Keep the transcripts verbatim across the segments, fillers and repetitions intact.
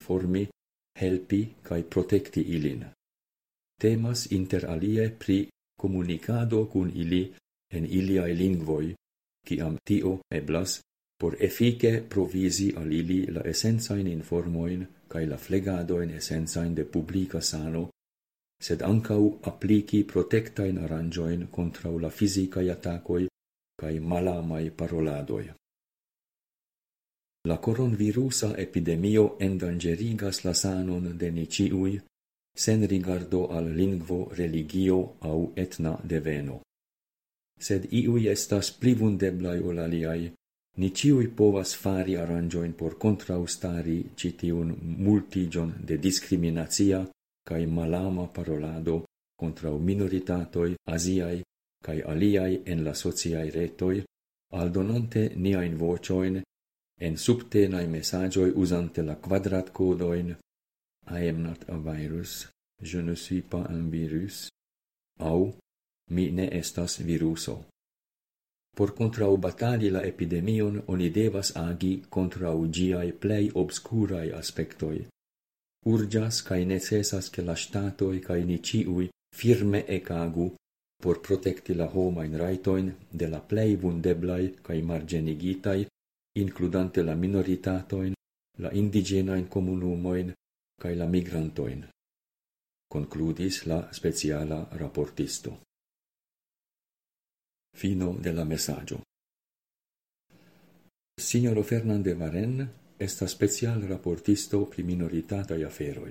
informi, helpi kaj protekti ilin. Temas inter alie pri komunikado kun ili en iliaj lingvoj, kiam tio eblas, por efike provisi al ili la essenzain informoin kaj la flegadoin essenzain de publica sano, sed ancau applici protectain aranjoin contra la fisicae attacoi cae malamai paroladoi. La coronavirusa epidemio endangerigas la sanon de ni ciui, sen rigardo al lingvo, religio au etna deveno. Sed iui estas pli vundeblai ol aliai, ni ciui povas fari aranjoin por contraustari citiun multigion de discriminatia cae malama parolado contra minoritatoi asiai cae aliai en la sociai retoi, aldonante niain vocioin en subtenae messagioi usante la quadrat codoin I am not a virus, je ne suis pas un virus, au mi ne estas viruso. Por contrau batali la epidemion oni devas agi contrau giai plei obscurai aspectoi. Urgas cae necessas che la statoi cae ni ciui firme ecagu por protecti la homain raitoin de la plei vundeblai cae margenigitai, includante la minoritatoin, la indigenain comunumoin cae la migrantoin. Concludis la speciala raportisto. Fino de la messaggio. Signoro Fernande Varen estas special raportisto pri minoritatai aferoi.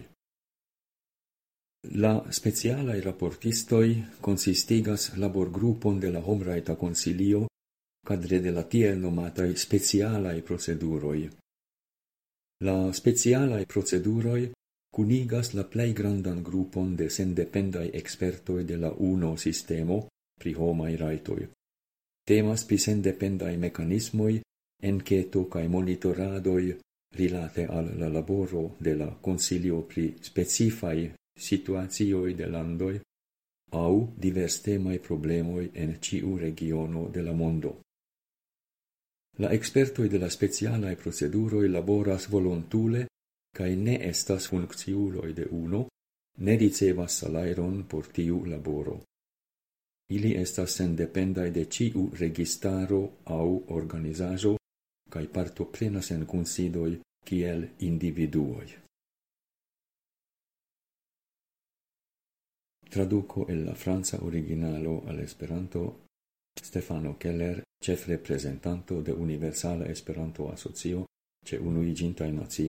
La specialai raportistoi consistigas laborgrupon de la Homraita Consilio cadre de la tiel nomatai specialai proceduroi. La specialai proceduroi cunigas la plei grandan grupon de sendependai expertoi de la UNO sistemo pri homai raitoi. Temas pri sendependai mecanismoi, enqueto cae monitoradoi rilate al la laboro de la Consilio pri specifai situatioi de landoi, au divers temai problemoi en ciu regiono de la mondo. La expertoi de la specialae proceduroi laboras volontule cae ne estas funcciuloi de UNO, ne ricevas salairon por tiu laboro. Ili estas sendependai de ciu registaro au organizajo cae partoprenas en kunsidoi kiel individuoi. Traduco el la franca originalo al Esperanto Stefano Keller, chef representanto de Universala Esperanto Asocio ce Unuiĝintaj Nacioj.